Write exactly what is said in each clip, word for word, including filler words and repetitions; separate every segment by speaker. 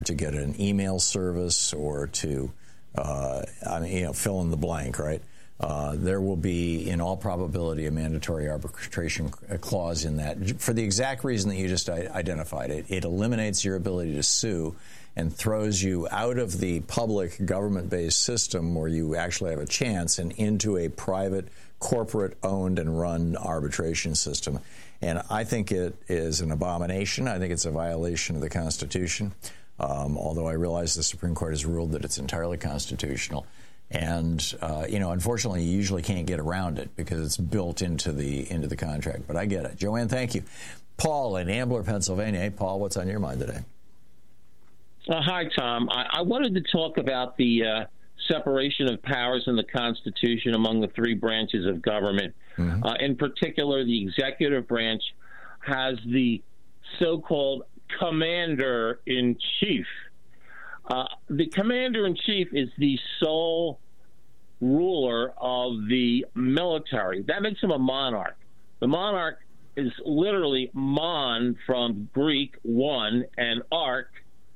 Speaker 1: to get an email service or to, uh, I mean, you know, fill in the blank, right? Uh, there will be, in all probability, a mandatory arbitration clause in that for the exact reason that you just identified. It, it eliminates your ability to sue and throws you out of the public government-based system where you actually have a chance and into a private, corporate-owned and run arbitration system. And I think it is an abomination. I think it's a violation of the Constitution, um, although I realize the Supreme Court has ruled that it's entirely constitutional. And, uh, you know, unfortunately, you usually can't get around it because it's built into the into the contract. But I get it. Joanne, thank you. Paul in Ambler, Pennsylvania. Hey, Paul, what's on your mind today?
Speaker 2: Uh, hi, Tom. I, I wanted to talk about the uh, separation of powers in the Constitution among the three branches of government. Mm-hmm. Uh, in particular, the executive branch has the so-called commander-in-chief. Uh, the commander-in-chief is the sole ruler of the military. That makes him a monarch. The monarch is literally mon from Greek, one, and arch,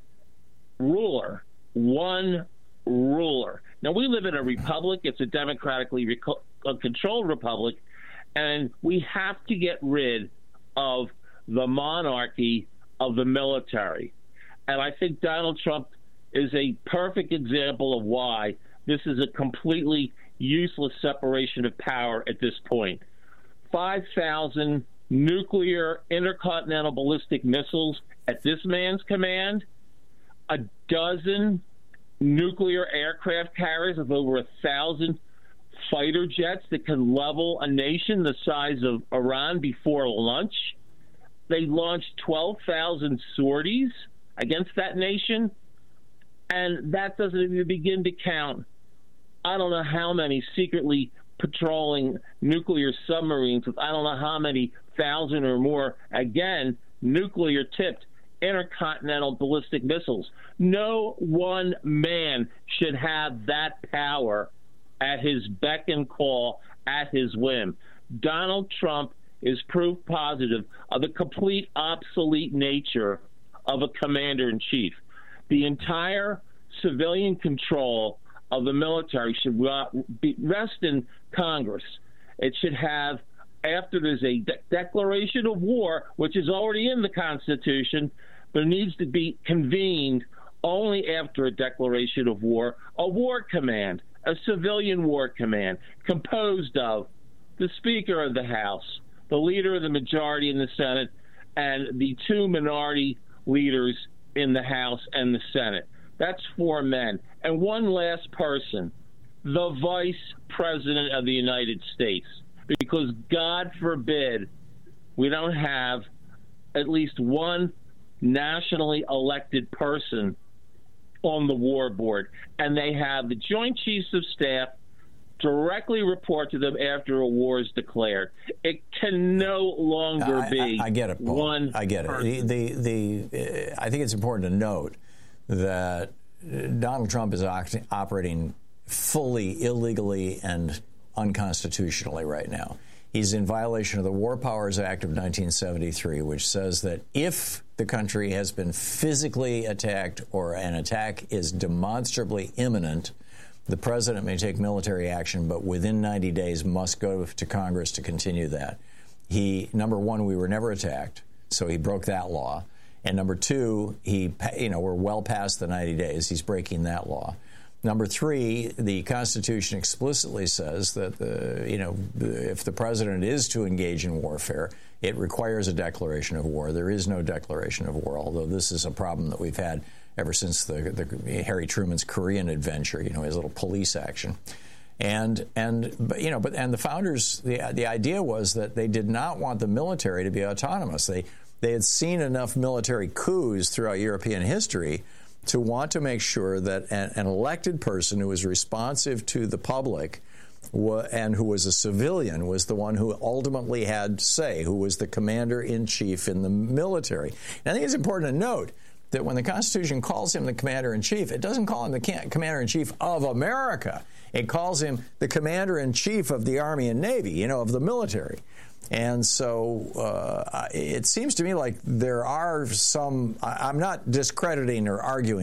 Speaker 2: ruler, one ruler. Now, we live in a republic. It's a democratically reco- a controlled republic, and we have to get rid of the monarchy of the military. And I think Donald Trump is a perfect example of why this is a completely useless separation of power at this point. five thousand nuclear intercontinental ballistic missiles at this man's command, a dozen nuclear aircraft carriers of over a thousand fighter jets that can level a nation the size of Iran before lunch. They launched twelve thousand sorties against that nation, and that doesn't even begin to count. I don't know how many secretly patrolling nuclear submarines with I don't know how many thousand or more, again, nuclear-tipped intercontinental ballistic missiles. No one man should have that power at his beck and call, at his whim. Donald Trump is proof positive of the complete obsolete nature of a commander-in-chief. The entire civilian control of the military should rest in Congress. It should have, after there's a de- declaration of war, which is already in the Constitution, there needs to be convened only after a declaration of war, a war command, a civilian war command, composed of the Speaker of the House, the leader of the majority in the Senate, and the two minority leaders in the House and the Senate. That's four men. And one last person, the Vice President of the United States. Because God forbid we don't have at least one nationally elected person on the war board. And they have the Joint Chiefs of Staff directly report to them after a war is declared. It can no longer
Speaker 1: I,
Speaker 2: be
Speaker 1: I, I get it, Paul.
Speaker 2: one
Speaker 1: I get
Speaker 2: person.
Speaker 1: it. The, the, the, I think it's important to note that Donald Trump is operating fully illegally and unconstitutionally right now. He's in violation of the War Powers Act of nineteen seventy-three, which says that if the country has been physically attacked or an attack is demonstrably imminent, the president may take military action, but within ninety days must go to Congress to continue that. He, number one, we were never attacked, so he broke that law. And number two, he, you know, we're well past the ninety days. He's breaking that law. Number three, the Constitution explicitly says that, the, you know, if the president is to engage in warfare, it requires a declaration of war. There is no declaration of war, although this is a problem that we've had ever since the, the Harry Truman's Korean adventure, you know, his little police action. And, and you know, but and the founders, the, the idea was that they did not want the military to be autonomous. They, they had seen enough military coups throughout European history to want to make sure that an, an elected person who was responsive to the public wa- and who was a civilian was the one who ultimately had say, who was the commander-in-chief in the military. And I think it's important to note that when the Constitution calls him the Commander-in-Chief, it doesn't call him the Commander-in-Chief of America. It calls him the Commander-in-Chief of the Army and Navy, you know, of the military. And so uh, it seems to me like there are some, I'm not discrediting or arguing